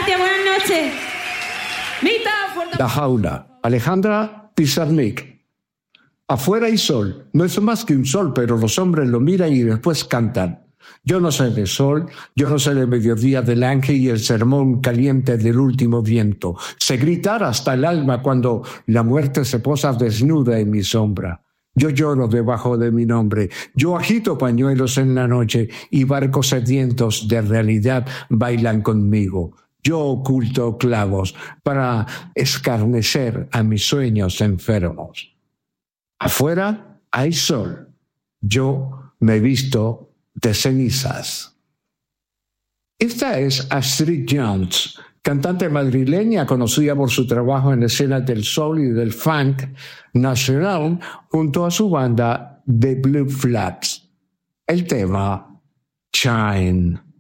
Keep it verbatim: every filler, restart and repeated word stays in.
Gracias, buenas noches. Mita, fuerte. La jaula. Alejandra Pizarnik. Afuera hay sol. No es más que un sol, pero los hombres lo miran y después cantan. Yo no sé de sol, yo no sé de mediodía del ángel y el sermón caliente del último viento. Sé gritar hasta el alma cuando la muerte se posa desnuda en mi sombra. Yo lloro debajo de mi nombre, yo agito pañuelos en la noche y barcos sedientos de realidad bailan conmigo. Yo oculto clavos para escarnecer a mis sueños enfermos. Afuera hay sol, yo me visto de cenizas. Esta es Astrid Jones, cantante madrileña conocida por su trabajo en escenas del soul y del funk nacional junto a su banda The Blue Flags. El tema Shine.